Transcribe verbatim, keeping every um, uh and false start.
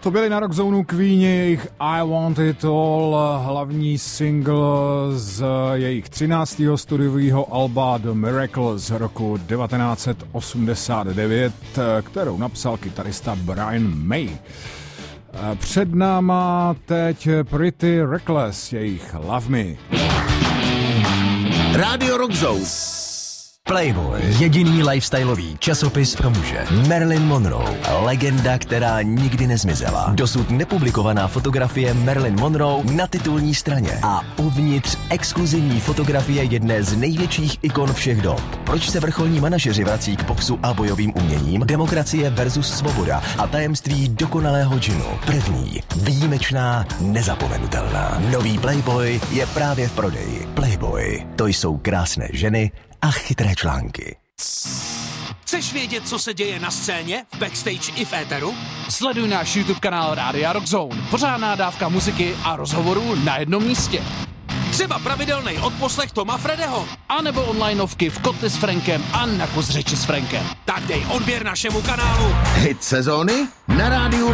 To byli na Rockzone Queen, jejich I Want It All, hlavní single z jejich třináctého studiového alba The Miracle z roku devatenáct set osmdesát devět, kterou napsal kytarista Brian May. Před náma teď Pretty Reckless, jejich Love Me. Rádio Rockzone. Playboy, jediný lifestyleový časopis pro muže. Marilyn Monroe, legenda, která nikdy nezmizela. Dosud nepublikovaná fotografie Marilyn Monroe na titulní straně a uvnitř exkluzivní fotografie jedné z největších ikon všech dob. Proč se vrcholní manažeři vrací k boxu a bojovým uměním? Demokracie versus svoboda a tajemství dokonalého džinu. První, výjimečná, nezapomenutelná. Nový Playboy je právě v prodeji. Playboy, to jsou krásné ženy a chytré články. Chceš vědět, co se děje na scéně, v backstage i v éteru? Sleduj náš YouTube kanál Rádia Rockzone. Pořádná dávka muziky a rozhovorů na jednom místě. Třeba pravidelný odposlech Toma Fredeho. A nebo onlineovky v Kotli s Frankem a na kus řeči s Frankem. Tak dej odběr našemu kanálu. Hit sezóny na rádiu